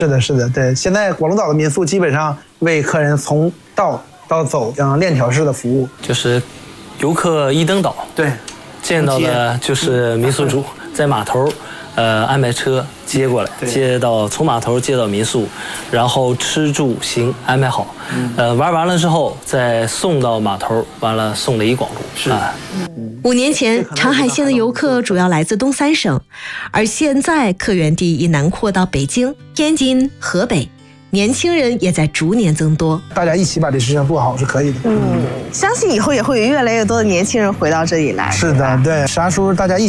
是的，是的，对。现在广龙岛的民宿基本上为客人从到走这样链条式的服务， 就是游客一登岛， 对， 见到的就是民宿主在码头。安排车接过来，从码头接到民宿，然后吃住行安排好，玩完了之后再送到码头，完了送雷广路。是 5年前，长海县的游客主要来自东3省，而现在客源地已南扩到北京、天津、河北。年轻人也在逐年增多， 大家一起把这事情做好是可以的。 相信以后也会有越来越多的年轻人回到这里来。 是的，对，啥时候大家一起。